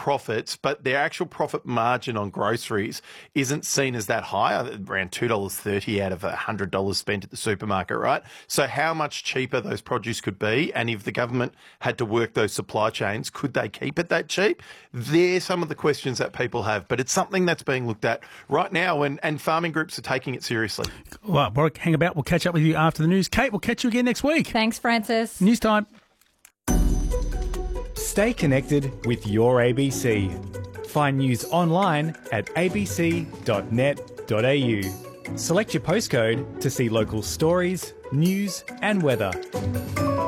profits, but their actual profit margin on groceries isn't seen as that high, around $2.30 out of $100 spent at the supermarket, right? So how much cheaper those produce could be, and if the government had to work those supply chains, could they keep it that cheap? They're some of the questions that people have, but it's something that's being looked at right now, and farming groups are taking it seriously. Well, Warwick, hang about. We'll catch up with you after the news. Kate, we'll catch you again next week. Thanks, Francis. News time. Stay connected with your ABC. Find news online at abc.net.au. Select your postcode to see local stories, news and weather.